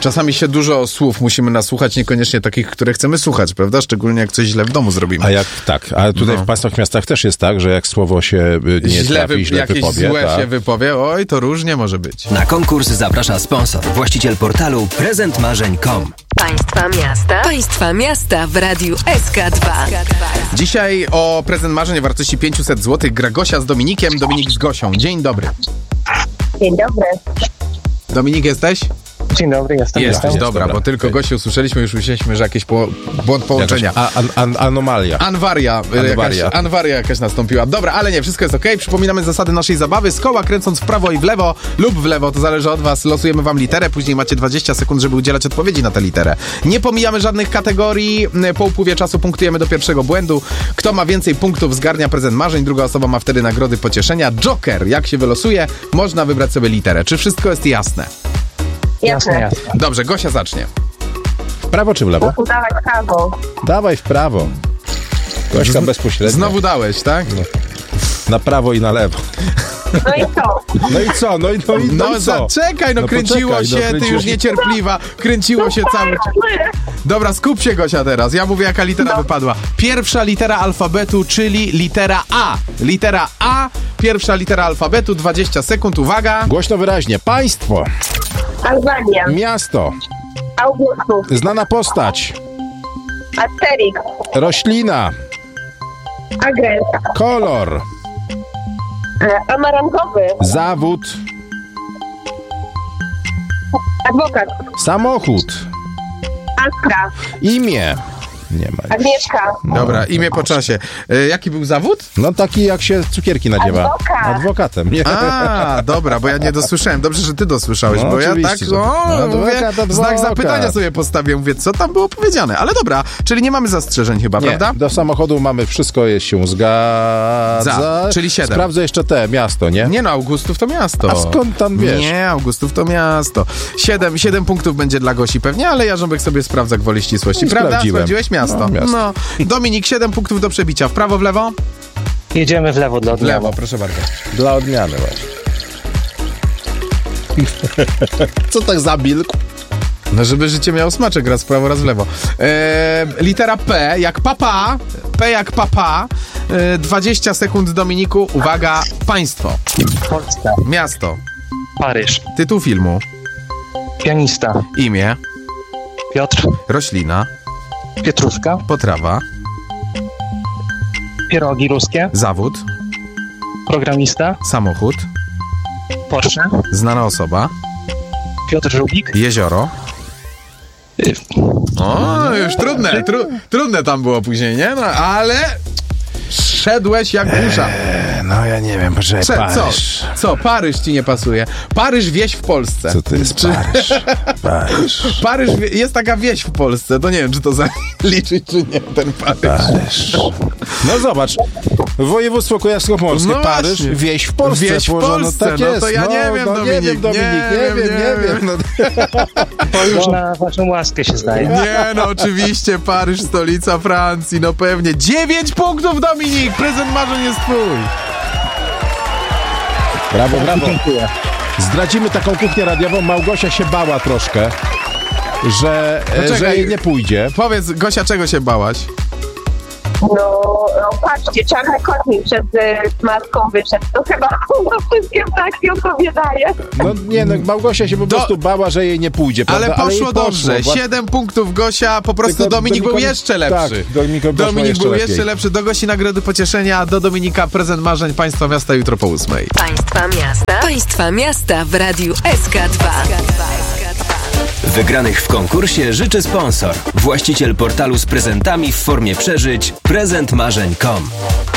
Czasami się dużo słów musimy nasłuchać, niekoniecznie takich, które chcemy słuchać, prawda? Szczególnie jak coś źle w domu zrobimy. Ale tutaj w państwach, miastach też jest tak, że jak słowo się nie trafi, źle jakieś wypowie. Złe się wypowie, oj, to różnie może być. Na konkurs zaprasza sponsor, właściciel portalu prezentmarzeń.com. Państwa miasta w Radiu SK2. Dzisiaj o prezent marzeń o wartości 500 zł gra Gosia z Dominikiem, Dominik z Gosią. Dzień dobry. Dzień dobry. Dominik, jesteś? Dzień dobry, jestem. Jesteś, dobra, bo tylko Gosiu usłyszeliśmy, już myśleliśmy, że jakieś błąd połączenia. Anomalia. Anwaria jakaś nastąpiła. Dobra, ale nie, wszystko jest okej. Przypominamy zasady naszej zabawy. Z koła kręcąc w prawo i w lewo lub w lewo, to zależy od was, losujemy wam literę, później macie 20 sekund, żeby udzielać odpowiedzi na tę literę. Nie pomijamy żadnych kategorii, po upływie czasu punktujemy do pierwszego błędu. Kto ma więcej punktów, zgarnia prezent marzeń, druga osoba ma wtedy nagrody pocieszenia. Joker, jak się wylosuje, można wybrać sobie literę. Czy wszystko jest jasne? Jasne. Dobrze, Gosia zacznie. W prawo czy w lewo? Dawaj w prawo. Dawaj w prawo. Gośka bezpośrednio. Znowu dałeś, tak? No. Na prawo i na lewo. No i co? No zaczekaj, kręciło się, ty już niecierpliwa. Kręciło się cały czas. Dobra, skup się, Gosia, teraz. Ja mówię, jaka litera wypadła. Pierwsza litera alfabetu, czyli litera A. Litera A, pierwsza litera alfabetu, 20 sekund, uwaga. Głośno, wyraźnie. Państwo. Albania. Miasto. Augustów. Znana postać. Asterix. Roślina. Agres. Kolor. Amarantowy. Zawód. Adwokat. Samochód. Askra. Imię. Nie ma. Agnieszka. Dobra, imię po czasie. Jaki był zawód? No taki, jak się cukierki nadziewa. Adwokat. Adwokatem. Nie. A, dobra, bo ja nie dosłyszałem. Dobrze, że ty dosłyszałeś, bo ja tak, mówię, znak zapytania sobie postawię, mówię, co tam było powiedziane. Ale dobra, czyli nie mamy zastrzeżeń chyba, Nie, prawda? do samochodu mamy wszystko, się zgadza. Czyli 7. Sprawdzę jeszcze miasto, nie? Nie no, Augustów to miasto. A skąd tam wiesz? Nie, Augustów to miasto. 7 punktów będzie dla Gosi pewnie, ale Jarząbek sobie sprawdza gwoli ścisłości, prawda? Sprawdziłem. Sprawdziłeś miasto. No. Dominik, 7 punktów do przebicia. W prawo, w lewo? Jedziemy w lewo dla W odmiany. lewo, proszę bardzo. Dla odmiany właśnie. Co tak zamilkł? No, żeby życie miało smaczek, raz w prawo, raz w lewo. Litera P jak papa. P jak papa. 20 sekund, Dominiku. Uwaga, państwo. Polska. Miasto. Paryż. Tytuł filmu. Pianista. Imię. Piotr. Roślina. Pietruszka. Potrawa. Pierogi ruskie. Zawód. Programista. Samochód. Porsche. Znana osoba. Piotr Żubik. Jezioro. O, już trudne tam było później, nie? No, ale szedłeś jak burza. No ja nie wiem, poczekaj, Paryż. Co? Paryż ci nie pasuje. Paryż, wieś w Polsce. Co to jest Paryż? Paryż, jest taka wieś w Polsce, to nie wiem, czy to zaliczyć, czy nie, ten Paryż. No zobacz, województwo kujawsko-pomorskie, No Paryż, właśnie. wieś w Polsce. Wieś w Polsce, tak no jest. to ja nie wiem, Dominik, nie wiem. No. To już na waszą łaskę się zdaje. Nie, no oczywiście, Paryż, stolica Francji, no pewnie. 9 punktów, Dominik, prezent marzeń jest twój. Brawo. Dziękuję. Zdradzimy taką kuchnię radiową. Małgosia się bała troszkę, że jej nie pójdzie. Powiedz, Gosia, czego się bałaś? No, patrzcie, czarny kotnik przed matką wyszedł. To chyba wszystkie ptaki opowiadaje. Małgosia się po prostu bała, że jej nie pójdzie, prawda? Ale poszło jej dobrze. 7 punktów, Gosia, po prostu Tylko Dominik był jeszcze lepszy. Tak, Dominik był lepiej. jeszcze lepszy. Do Gosi nagrody pocieszenia, do Dominika prezent marzeń Państwa miasta jutro po 8. Państwa miasta w Radiu SK2. Wygranych w konkursie życzy sponsor, właściciel portalu z prezentami w formie przeżyć prezentmarzeń.com.